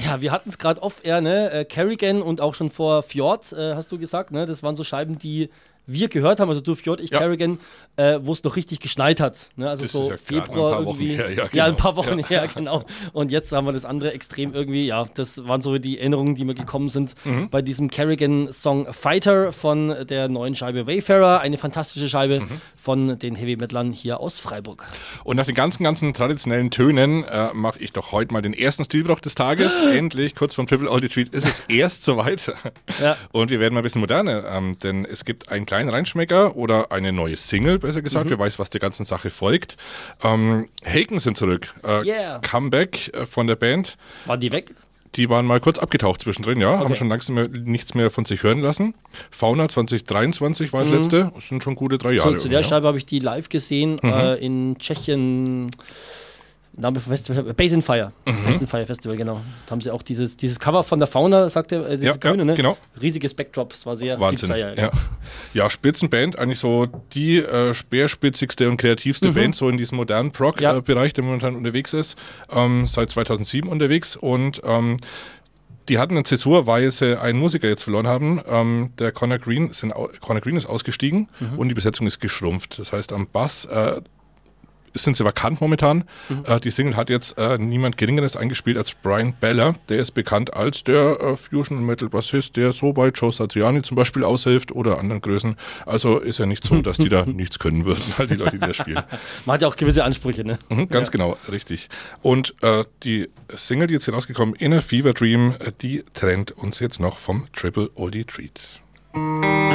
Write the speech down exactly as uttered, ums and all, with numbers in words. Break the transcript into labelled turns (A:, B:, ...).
A: Ja, wir hatten es gerade off-air, ne? Äh, Kerrigan und auch schon vor Fjord, äh, hast du gesagt, ne? Das waren so Scheiben, die wir gehört haben, also du Fjord, ich
B: Ja.
A: Kerrigan, äh, wo es noch richtig geschneit hat. Ne? Also
B: Das
A: so
B: ist ja
A: Februar
B: gerade mal ein paar Wochen
A: irgendwie.
B: her, ja,
A: Ja, ein
B: genau.
A: paar Wochen
B: Ja.
A: her, genau. Und jetzt haben wir das andere extrem irgendwie, ja, das waren so die Erinnerungen, die mir gekommen sind
B: Mhm.
A: bei diesem Kerrigan-Song Fighter von der neuen Scheibe Wayfarer. Eine fantastische Scheibe
B: Mhm.
A: von den Heavy-Metlern hier aus Freiburg.
B: Und nach den ganzen, ganzen traditionellen Tönen äh, mache ich doch heute mal den ersten Stilbruch des Tages. Endlich, kurz vom Triple Oldie Treat, ist es erst soweit.
A: Ja.
B: Und wir werden mal ein bisschen moderner, ähm, denn es gibt einen kleinen Reinschmecker oder eine neue Single, besser gesagt.
A: Mhm.
B: Wer weiß, was der ganzen Sache folgt. Ähm, Haken sind zurück. Äh,
A: Yeah.
B: Comeback äh, von der Band.
A: Waren die weg?
B: Die waren mal kurz abgetaucht zwischendrin, ja.
A: Okay.
B: Haben schon langsam mehr, nichts mehr von sich hören lassen. Fauna zwanzig dreiundzwanzig war das
A: Mhm.
B: letzte. Das sind schon gute drei
A: So,
B: Jahre.
A: zu der
B: ja.
A: Scheibe habe ich die live gesehen
B: Mhm.
A: äh, in Tschechien. Name vom Festival, Bass in Fire.
B: Mhm.
A: Bass in Fire Festival, genau. Da haben sie auch dieses, dieses Cover von der Fauna, sagt er, äh, dieses
B: Ja, ja,
A: grüne, ne?
B: genau.
A: Riesiges Backdrop, es war sehr
B: Wahnsinn.
A: bizarr,
B: Ja. ja, Spitzenband, eigentlich so die äh, speerspitzigste und kreativste
A: Mhm.
B: Band so in diesem modernen Prog-Bereich,
A: Ja.
B: der momentan unterwegs ist. Ähm, seit zweitausendsieben unterwegs und ähm, die hatten eine Zäsur, weil sie einen Musiker jetzt verloren haben. Ähm, der Conor Green, sind, au- Conor Green ist ausgestiegen
A: Mhm.
B: und die Besetzung ist geschrumpft. Das heißt, am Bass äh, sind sie vakant momentan.
A: Mhm.
B: Äh, die Single hat jetzt äh, niemand Geringeres eingespielt als Brian Beller. Der ist bekannt als der äh, Fusion-Metal-Bassist, der so bei Joe Satriani zum Beispiel aushilft oder anderen Größen. Also ist ja nicht so, dass die da nichts können würden, halt die Leute, die da spielen.
A: Man hat ja auch gewisse Ansprüche, ne?
B: Mhm, ganz
A: Ja.
B: genau, richtig. Und äh, die Single, die jetzt hier rausgekommen, Inner Fever Dream, äh, die trennt uns jetzt noch vom Triple Oldie Treat.